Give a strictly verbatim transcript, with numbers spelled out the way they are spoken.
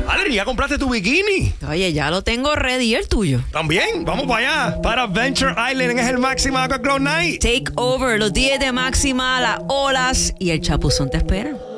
Adri, ¿ya compraste tu bikini? Oye, ya lo tengo ready. ¿Y el tuyo? También, vamos para allá. Para Adventure Island, es el Máxima Aqua Club Night. Take over, los días de máxima, las olas y el chapuzón te esperan.